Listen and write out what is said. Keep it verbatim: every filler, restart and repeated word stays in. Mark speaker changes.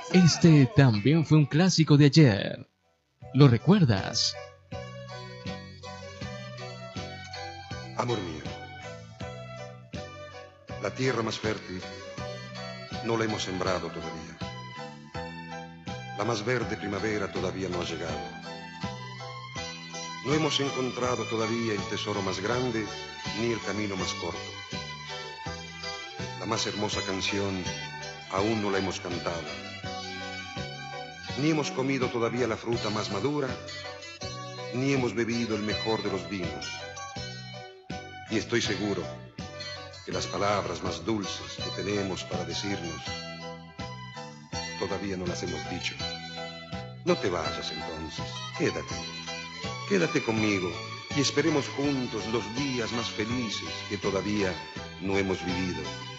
Speaker 1: Este también fue un clásico de ayer. ¿Lo recuerdas?
Speaker 2: Amor mío, la tierra más fértil no la hemos sembrado todavía. La más verde primavera todavía no ha llegado. No hemos encontrado todavía el tesoro más grande ni el camino más corto. La más hermosa canción aún no la hemos cantado. Ni hemos comido todavía la fruta más madura, ni hemos bebido el mejor de los vinos. Y estoy seguro que las palabras más dulces que tenemos para decirnos todavía no las hemos dicho. No te vayas entonces, quédate, quédate conmigo y esperemos juntos los días más felices que todavía no hemos vivido.